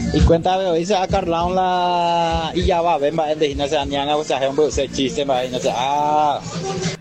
Y cuéntame, hoy se ha carlado la... Y ya va, ven, va, en de no se añan a usar un bus, chiste, va, y no sé,